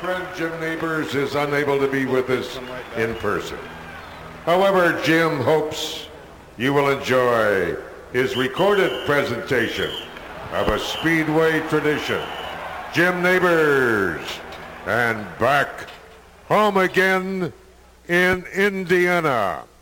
friend Jim Neighbors is unable to be with us in person. However, Jim hopes you will enjoy his recorded presentation of a Speedway tradition. Jim Neighbors, and back home again in Indiana.